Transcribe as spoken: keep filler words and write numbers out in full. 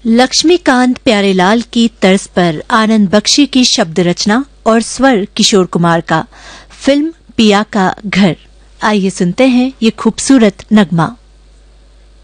लक्ष्मीकांत प्यारेलाल की तर्ज पर आनंद बख्शी की शब्द रचना और स्वर किशोर कुमार का, फिल्म पिया का घर। आइए सुनते हैं ये खूबसूरत नगमा।